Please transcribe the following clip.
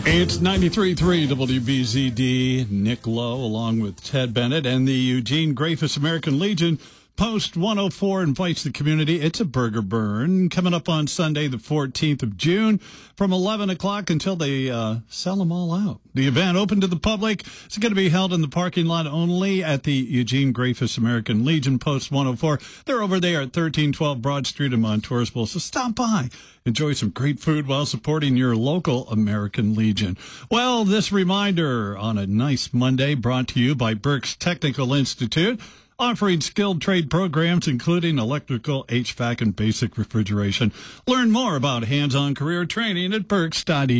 It's 93.3 WBZD. Nick Lowe, along with Ted Bennett and the Eugene Grafus American Legion. Post 104 invites the community. It's a burger burn coming up on Sunday, the 14th of June, from 11 o'clock until they sell them all out. The event open to the public. It's going to be held in the parking lot only at the Eugene Grafus American Legion, Post 104. They're over there at 1312 Broad Street in Montoursville, so stop by. Enjoy some great food while supporting your local American Legion. Well, this reminder on a nice Monday brought to you by Berks Technical Institute, offering skilled trade programs including electrical, HVAC, and basic refrigeration. Learn more about hands-on career training at berks.edu.